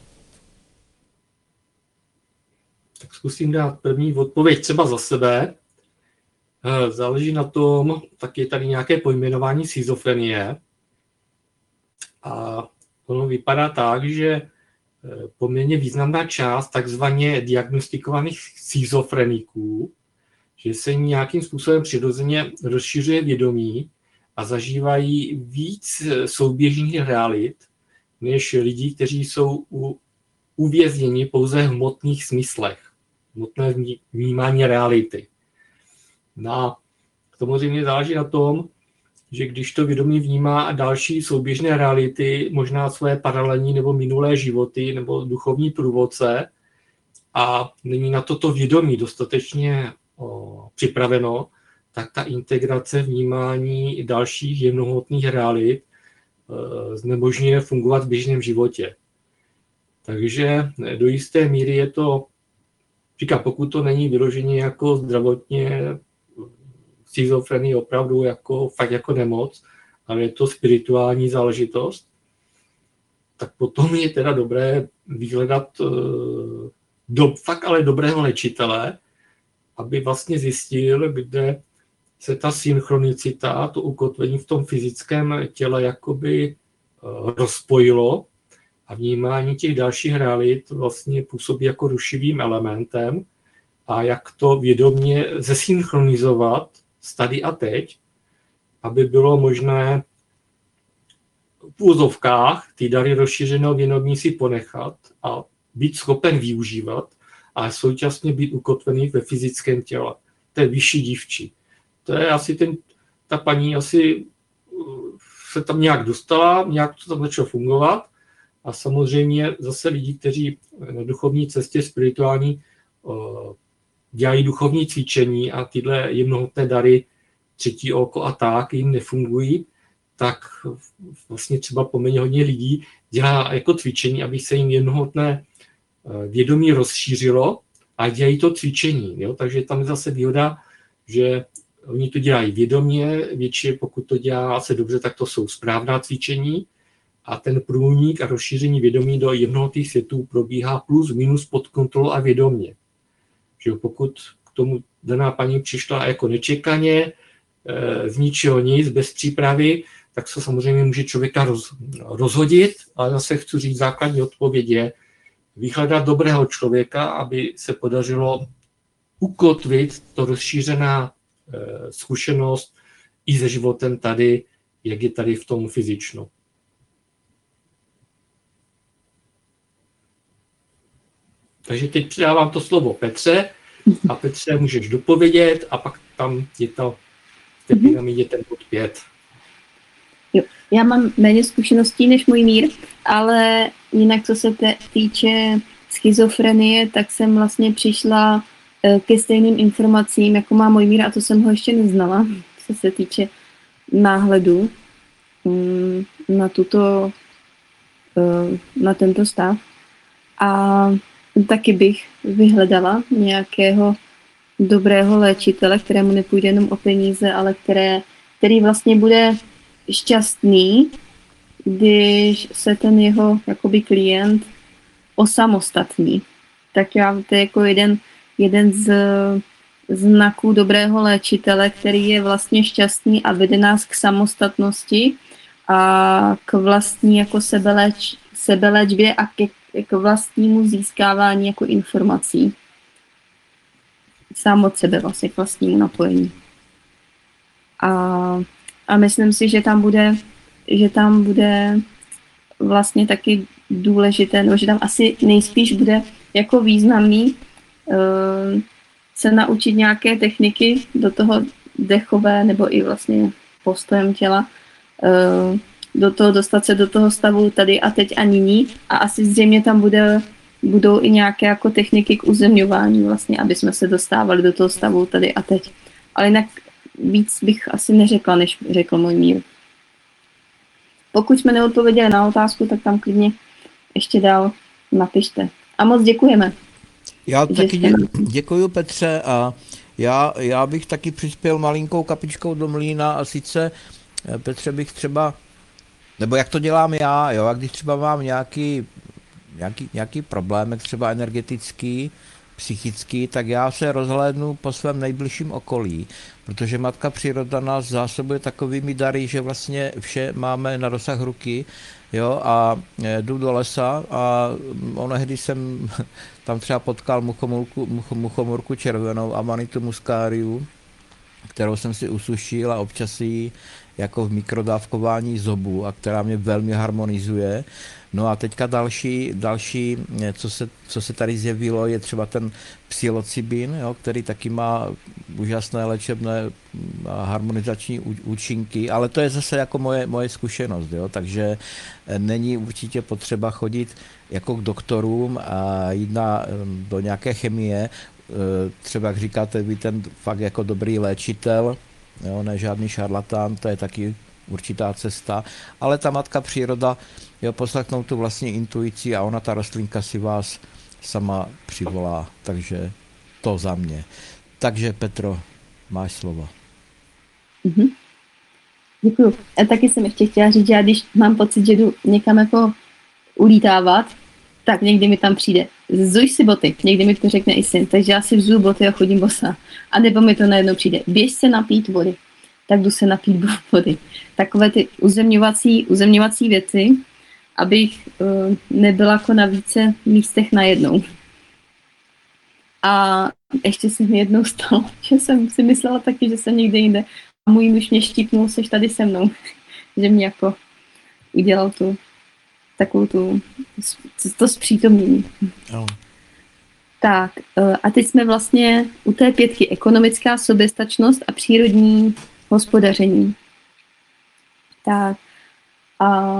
Tak zkusím dát první odpověď třeba za sebe. Záleží na tom, tak je tady nějaké pojmenování schizofrenie. A ono vypadá tak, že poměrně významná část takzvaně diagnostikovaných schizofreniků, že se nějakým způsobem přirozeně rozšiřuje vědomí a zažívají víc souběžných realit, než lidi, kteří jsou uvězněni pouze v hmotných smyslech, hmotné vnímání reality. No a samozřejmě záleží na tom, že když to vědomí vnímá další souběžné reality, možná své paralelní nebo minulé životy nebo duchovní průvodce a není na toto vědomí dostatečně připraveno, tak ta integrace vnímání dalších jemnohmotných realit znemožňuje fungovat v běžném životě. Takže do jisté míry je to, říkám, pokud to není vyloženě jako zdravotně schizofrenie opravdu fakt jako nemoc, ale je to spirituální záležitost, tak potom je teda dobré vyhledat fakt ale dobrého léčitele, aby vlastně zjistil, kde se ta synchronicita, to ukotvení v tom fyzickém těle jakoby rozpojilo a vnímání těch dalších realit vlastně působí jako rušivým elementem a jak to vědomě zesynchronizovat tady a teď, aby bylo možné v úzovkách ty dary rozšířeného vědomí si ponechat a být schopen využívat a současně být ukotvený ve fyzickém těle. To je vyšší dívčí. To je asi ta paní asi se tam nějak dostala, nějak to tam začalo fungovat a samozřejmě zase lidi, kteří na duchovní cestě spirituální dělají duchovní cvičení a tyhle jemnohmotné dary, třetí oko a tak jim nefungují, tak vlastně třeba poměrně hodně lidí dělá jako cvičení, aby se jim jemnohmotné vědomí rozšířilo a dělají to cvičení. Jo? Takže tam je zase výhoda, že oni to dělají vědomě, většině pokud to dělá se dobře, tak to jsou správná cvičení a ten průnik a rozšíření vědomí do jemnohmotných světů probíhá plus minus pod kontrolou a vědomě. Že pokud k tomu daná paní přišla jako nečekaně, z ničeho nic, bez přípravy, tak se samozřejmě může člověka rozhodit, ale zase chci říct, základní odpověď je vyhledat dobrého člověka, aby se podařilo ukotvit to rozšířená zkušenost i se životem tady, jak je tady v tom fyzičnu. Takže teď předávám to slovo Petře a Petře můžeš dopovědět a pak tam je to v té pyramidě ten bod 5. Jo, já mám méně zkušeností než můj mír, ale jinak co se týče schizofrenie, tak jsem vlastně přišla ke stejným informacím, jako má můj mír a to jsem ho ještě neznala, co se týče náhledu na tento stav. A taky bych vyhledala nějakého dobrého léčitele, kterému nepůjde jenom o peníze, ale který vlastně bude šťastný, když se ten jeho jakoby klient osamostatní. Tak to je jako jeden z znaků dobrého léčitele, který je vlastně šťastný a vede nás k samostatnosti a k vlastní jako sebeléčbě a k vlastnímu získávání jako informací. Sám od sebe vlastně k vlastnímu napojení. A myslím si, že tam bude vlastně taky důležité, nebo že tam asi nejspíš bude jako významný se naučit nějaké techniky do toho dechové nebo i vlastně postojem těla, dostat se do toho stavu tady a teď a nyní a asi zřejmě tam bude budou i nějaké jako techniky k uzemňování vlastně, aby jsme se dostávali do toho stavu tady a teď. Ale jinak víc bych asi neřekla, než řekl můj Mír. Pokud jsme neodpověděli na otázku, tak tam klidně ještě dál napište. A moc děkujeme. Já taky děkuju, Petře, a já bych taky přispěl malinkou kapičkou do mlýna, a sice, Petře, bych třeba, nebo jak to dělám já, jo, a když třeba mám nějaký problémek, třeba energetický, psychický, tak já se rozhlédnu po svém nejbližším okolí, protože Matka Příroda nás zásobuje takovými dary, že vlastně vše máme na dosah ruky, jo, a jdu do lesa a onehdy jsem tam třeba potkal muchomorku červenou, Amanitu muscariu, kterou jsem si usušil a občas ji jako v mikrodávkování zobu, a která mě velmi harmonizuje. No a teďka další co se tady zjevilo, je třeba ten psilocybin, jo, který taky má úžasné léčebné a harmonizační účinky, ale to je zase jako moje zkušenost, jo, takže není určitě potřeba chodit jako k doktorům a jít do nějaké chemie, třeba jak říkáte vy, ten fakt jako dobrý léčitel, jo, ne žádný šarlatán, to je taky určitá cesta, ale ta Matka Příroda, jo, poslechnout tu vlastní intuici a ona, ta rostlinka, si vás sama přivolá, takže to za mě. Takže Petro, máš slovo. Mm-hmm. Děkuju. A taky jsem ještě chtěla říct, že já když mám pocit, že jdu někam jako ulítávat, tak někdy mi tam přijde, zuj si boty, někdy mi to řekne i syn, takže já si vzuju boty a chodím bosa. A nebo mi to najednou přijde, běž se napít vody, tak jdu se napít vody. Takové ty uzemňovací věci, abych nebyla jako na více místech najednou. A ještě se mi jednou stalo, že jsem si myslela taky, že jsem někde jinde. A můj muž mě štípnul, seš tady se mnou. Že mě jako udělal to zpřítomnění. Oh. Tak, a teď jsme vlastně u té 5, ekonomická soběstačnost a přírodní hospodaření. Tak, a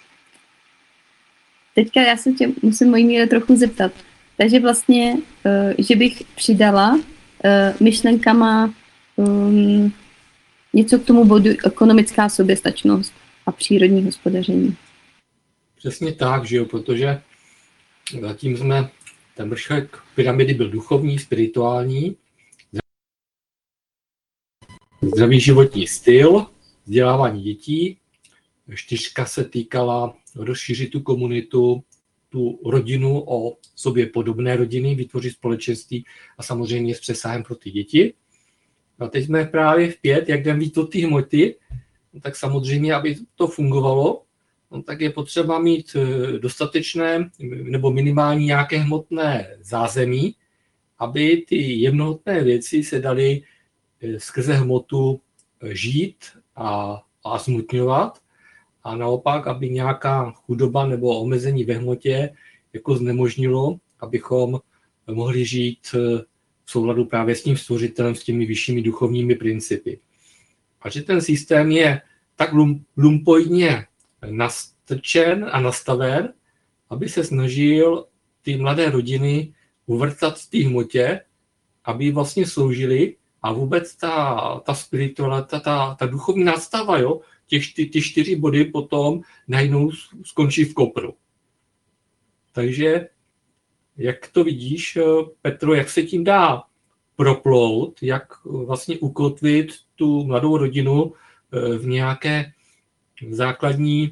teďka já se tě musím mojí míře trochu zeptat. Takže vlastně, že bych přidala myšlenkama něco k tomu bodu ekonomická soběstačnost a přírodní hospodaření. Přesně tak, že jo, protože zatím ten vrcholek pyramidy byl duchovní, spirituální, zdravý životní styl, vzdělávání dětí, 4 se týkala rozšířit tu komunitu, tu rodinu o sobě podobné rodiny, vytvořit společenství a samozřejmě s přesahem pro ty děti. A teď jsme právě v 5, jak jdeme víc do té hmoty, tak samozřejmě, aby to fungovalo, tak je potřeba mít dostatečné nebo minimální nějaké hmotné zázemí, aby ty jemnohmotné věci se daly skrze hmotu žít a zmutňovat. A naopak, aby nějaká chudoba nebo omezení ve hmotě jako znemožnilo, abychom mohli žít v souladu právě s tím stvořitelem, s těmi vyššími duchovními principy. A že ten systém je tak lumpoidně nastrčen a nastaven, aby se snažil ty mladé rodiny uvrtat v té hmotě, aby vlastně sloužili a vůbec ta spiritualita, ta duchovní nadstava, jo, ty 4 body potom najednou skončí v kopru. Takže jak to vidíš, Petro, jak se tím dá proplout, jak vlastně ukotvit tu mladou rodinu v nějaké základní,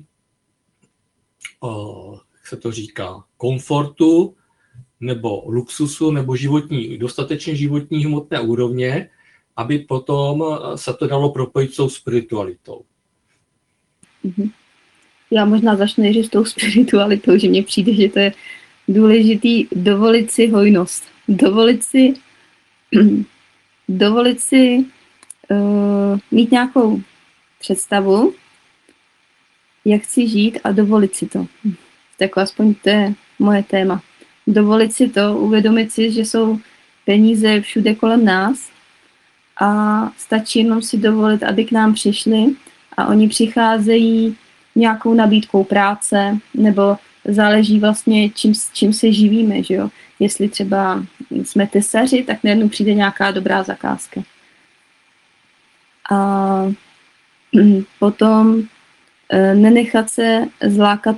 jak se to říká, komfortu nebo luxusu nebo dostatečně životní hmotné úrovně, aby potom se to dalo propojit s tou spiritualitou. Já možná začnu nejdřív s tou spiritualitou, že mně přijde, že to je důležitý dovolit si hojnost. Dovolit si mít nějakou představu, jak chci žít a dovolit si to. Tak aspoň to je moje téma. Dovolit si to, uvědomit si, že jsou peníze všude kolem nás a stačí jenom si dovolit, aby k nám přišli a oni přicházejí nějakou nabídkou práce nebo záleží vlastně, čím se živíme, že jo. Jestli třeba jsme tesaři, tak najednou přijde nějaká dobrá zakázka. A potom nenechat se zlákat